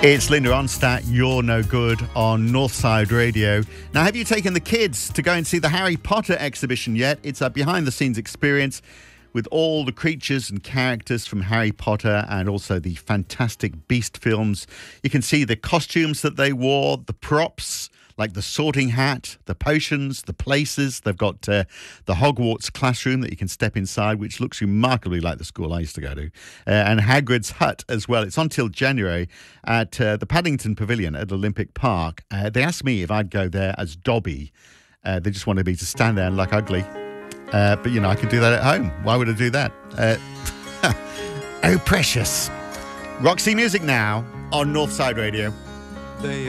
It's Linda Ronstadt, You're No Good on Northside Radio. Now, have you taken the kids to go and see the Harry Potter exhibition yet? It's a behind-the-scenes experience with all the creatures and characters from Harry Potter and also the Fantastic Beast films. You can see the costumes that they wore, the props, like the sorting hat, the potions, the places. They've got the Hogwarts classroom that you can step inside, which looks remarkably like the school I used to go to, and Hagrid's hut as well. It's on till January at the Paddington Pavilion at Olympic Park. They asked me if I'd go there as Dobby. They just wanted me to stand there and look ugly. But, you know, I could do that at home. Why would I do that? Oh, precious. Roxy Music now on Northside Radio.